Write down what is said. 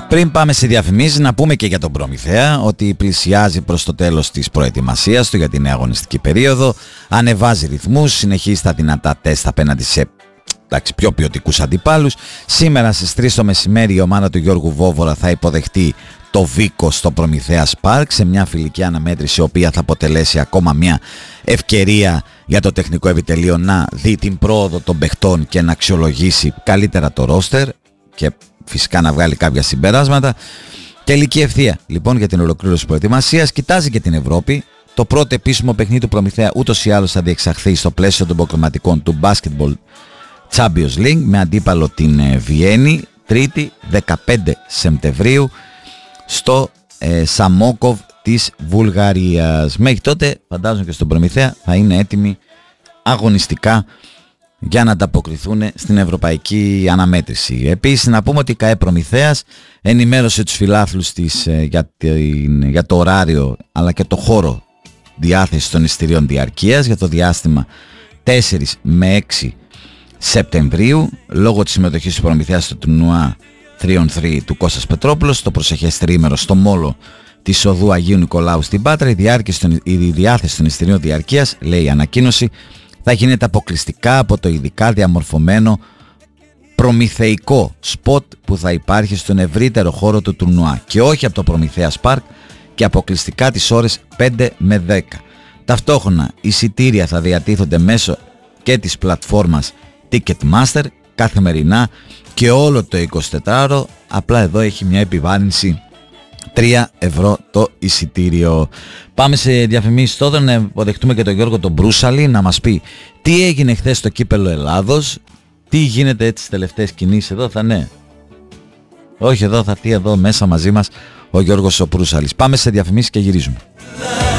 Πριν πάμε σε διαφημίσεις, να πούμε και για τον Προμηθέα ότι πλησιάζει προς το τέλος της προετοιμασίας του για την νέα αγωνιστική περίοδο. Ανεβάζει ρυθμούς, συνεχίζει τα δυνατά τεστ απέναντι σε πιο ποιοτικούς αντιπάλους. Σήμερα στις 3 το μεσημέρι η ομάδα του Γιώργου Βόβορα θα υποδεχτεί το Βίκο στο Προμηθέας Πάρκ σε μια φιλική αναμέτρηση, η οποία θα αποτελέσει ακόμα μια ευκαιρία για το τεχνικό επιτελείο να δει την πρόοδο των παιχτών και να αξιολογήσει καλύτερα το ρόστερ και φυσικά να βγάλει κάποια συμπεράσματα. Τελική ευθεία λοιπόν για την ολοκλήρωση προετοιμασίας. Κοιτάζει και την Ευρώπη. Το πρώτο επίσημο παιχνίδι του Προμηθέα ούτως ή άλλως θα διεξαχθεί στο πλαίσιο των προκριματικών του Basketball Champions League με αντίπαλο την Βιέννη, 3η 15 Σεπτεμβρίου στο Σαμόκοβ της Βουλγαρίας. Μέχρι τότε φαντάζομαι και στον Προμηθέα θα είναι έτοιμοι αγωνιστικά για να ανταποκριθούν στην ευρωπαϊκή αναμέτρηση. Επίσης να πούμε ότι η ΚΑΕ Προμηθέας ενημέρωσε τους φιλάθλους της για το ωράριο αλλά και το χώρο διάθεσης των εισιτηρίων διαρκείας για το διάστημα 4 με 6 Σεπτεμβρίου λόγω της συμμετοχής του Προμηθέας στο τουρνουά 3on3 του Κώστας Πετρόπουλος το προσεχές τρίμερο στο μόλο της οδού Αγίου Νικολάου στην Πάτρα. Η διάθεση των εισιτηρίων διαρκείας, λέει η ανακοίνωση, θα γίνεται αποκλειστικά από το ειδικά διαμορφωμένο προμηθεϊκό σποτ που θα υπάρχει στον ευρύτερο χώρο του τουρνουά και όχι από το Προμηθέας Πάρκ και αποκλειστικά τις ώρες 5 με 10. Ταυτόχρονα εισιτήρια θα διατίθονται μέσω και της πλατφόρμας Ticketmaster καθημερινά και όλο το 24ωρο. Απλά εδώ έχει μια επιβάρυνση 3 ευρώ το εισιτήριο. Πάμε σε διαφημίσεις τώρα, να υποδεχτούμε και τον Γιώργο τον Μπρούσαλη να μας πει τι έγινε χθες στο Κύπελλο Ελλάδος, τι γίνεται έτσι στις τελευταίες κινήσεις. Εδώ θα ναι. Όχι, εδώ θα έρθει εδώ μέσα μαζί μας ο Γιώργος ο Μπρούσαλης. Πάμε σε διαφημίσεις και γυρίζουμε.